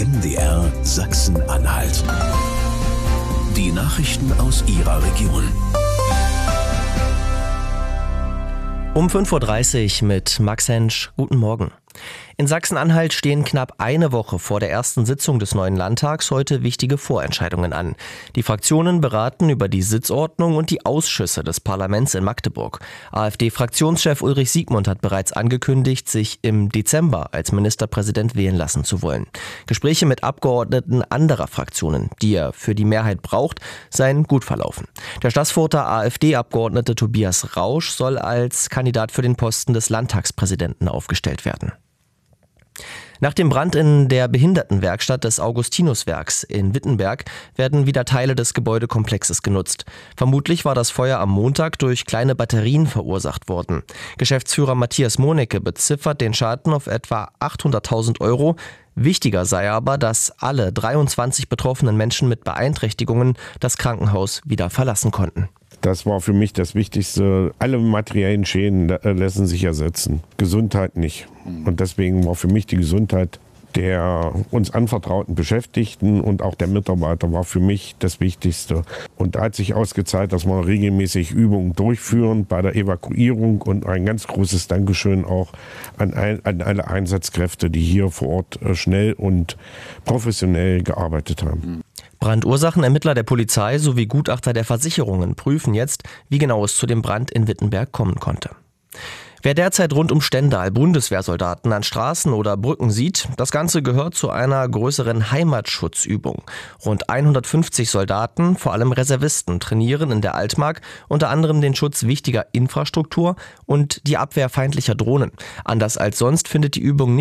NDR Sachsen-Anhalt. Die Nachrichten aus Ihrer Region. Um 5.30 Uhr mit Max Hensch. Guten Morgen. In Sachsen-Anhalt stehen knapp eine Woche vor der ersten Sitzung des neuen Landtags heute wichtige Vorentscheidungen an. Die Fraktionen beraten über die Sitzordnung und die Ausschüsse des Parlaments in Magdeburg. AfD-Fraktionschef Ulrich Siegmund hat bereits angekündigt, sich im Dezember als Ministerpräsident wählen lassen zu wollen. Gespräche mit Abgeordneten anderer Fraktionen, die er für die Mehrheit braucht, seien gut verlaufen. Der Staßfurter AfD-Abgeordnete Tobias Rausch soll als Kandidat für den Posten des Landtagspräsidenten aufgestellt werden. Nach dem Brand in der Behindertenwerkstatt des Augustinuswerks in Wittenberg werden wieder Teile des Gebäudekomplexes genutzt. Vermutlich war das Feuer am Montag durch kleine Batterien verursacht worden. Geschäftsführer Matthias Monecke beziffert den Schaden auf etwa 800.000 Euro. Wichtiger sei aber, dass alle 23 betroffenen Menschen mit Beeinträchtigungen das Krankenhaus wieder verlassen konnten. Das war für mich das Wichtigste. Alle materiellen Schäden lassen sich ersetzen. Gesundheit nicht. Und deswegen war für mich die Gesundheit der uns anvertrauten Beschäftigten und auch der Mitarbeiter war für mich das Wichtigste. Und da hat sich ausgezeigt, dass wir regelmäßig Übungen durchführen bei der Evakuierung und ein ganz großes Dankeschön auch an alle Einsatzkräfte, die hier vor Ort schnell und professionell gearbeitet haben. Brandursachenermittler der Polizei sowie Gutachter der Versicherungen prüfen jetzt, wie genau es zu dem Brand in Wittenberg kommen konnte. Wer derzeit rund um Stendal Bundeswehrsoldaten an Straßen oder Brücken sieht, das Ganze gehört zu einer größeren Heimatschutzübung. Rund 150 Soldaten, vor allem Reservisten, trainieren in der Altmark unter anderem den Schutz wichtiger Infrastruktur und die Abwehr feindlicher Drohnen. Anders als sonst findet die Übung